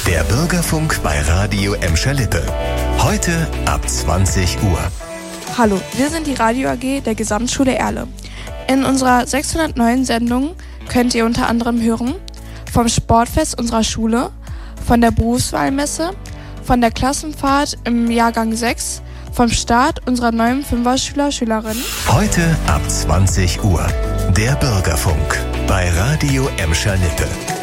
Der Bürgerfunk bei Radio Emscher-Lippe. Heute ab 20 Uhr. Hallo, wir sind die Radio AG der Gesamtschule Erle. In unserer 609 Sendung könnt ihr unter anderem hören vom Sportfest unserer Schule, von der Berufswahlmesse, von der Klassenfahrt im Jahrgang 6, vom Start unserer neuen Fünfer-Schüler/Schülerinnen. Heute ab 20 Uhr. Der Bürgerfunk bei Radio Emscher-Lippe.